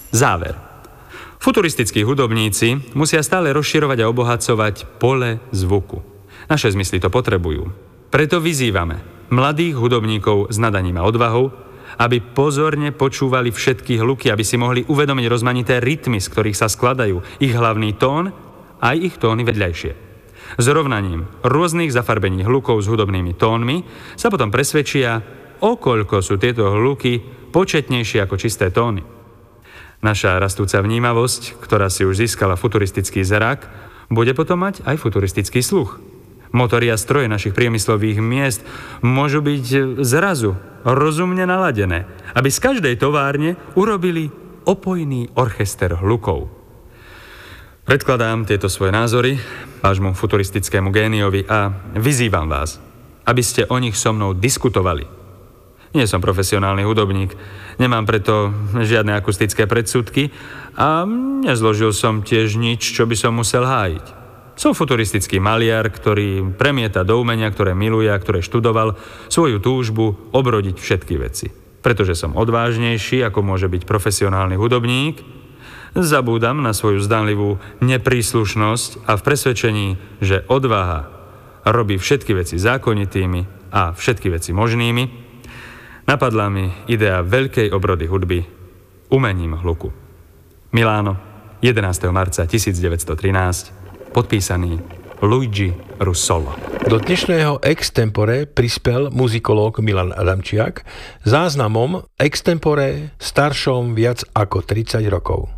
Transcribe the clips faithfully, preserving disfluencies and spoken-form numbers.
Záver. Futuristickí hudobníci musia stále rozširovať a obohacovať pole zvuku. Naše zmysly to potrebujú. Preto vyzývame mladých hudobníkov s nadaním a odvahou, aby pozorne počúvali všetky hluky, aby si mohli uvedomiť rozmanité rytmy, z ktorých sa skladajú ich hlavný tón aj ich tóny vedľajšie. Zrovnaním rôznych zafarbení hlukov s hudobnými tónmi sa potom presvedčia, okoľko sú tieto hluky početnejšie ako čisté tóny. Naša rastúca vnímavosť, ktorá si už získala futuristický zrak, bude potom mať aj futuristický sluch. Motory a stroje našich priemyslových miest môžu byť zrazu rozumne naladené, aby z každej továrne urobili opojný orchester hlukov. Predkladám tieto svoje názory vášmu futuristickému géniovi a vyzývam vás, aby ste o nich so mnou diskutovali. Nie som profesionálny hudobník, nemám preto žiadne akustické predsudky a nezložil som tiež nič, čo by som musel hájiť. Som futuristický maliar, ktorý premieta do umenia, ktoré miluje a ktoré študoval, svoju túžbu obrodiť všetky veci. Pretože som odvážnejší, ako môže byť profesionálny hudobník, zabúdam na svoju zdanlivú nepríslušnosť a v presvedčení, že odvaha robí všetky veci zákonitými a všetky veci možnými, napadla mi idea veľkej obrody hudby umením hluku. Miláno, jedenásteho marca tisícdeväťstotrinásť, podpísaný Luigi Russolo. Do dnešného extempore prispel muzikológ Milan Adamčiak záznamom extempore staršom viac ako tridsať rokov.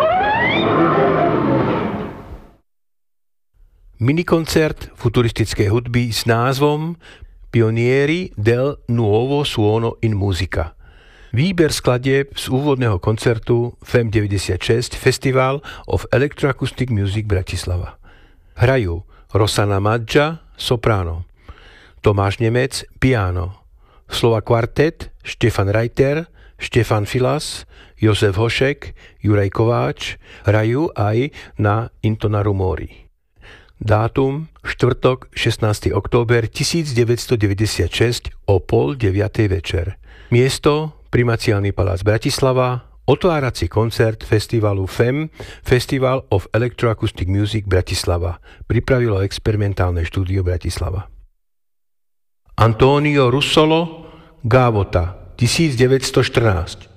Minikoncert futuristickej hudby s názvom Pionieri del nuovo suono in musica. Výber skladieb z úvodného koncertu F E M deväťdesiatšesť Festival of Electroacoustic Music Bratislava. Hrajú Rossana Maggia, soprano, Tomáš Nemec, piano, Slova kvartet, Štefan Reiter, Štefan Filas, Jozef Hošek, Juraj Kováč, hrajú aj na Intonaru Mori. Dátum štvrtok šestnásteho október tisícdeväťstodeväťdesiatšesť o pol deviatej večer. Miesto Primaciálny palác Bratislava, otvárací koncert festivalu F E M, Festival of Electroacoustic Music Bratislava. Pripravilo experimentálne štúdio Bratislava. Antonio Russolo, Gávota, tisícdeväťstoštrnásť.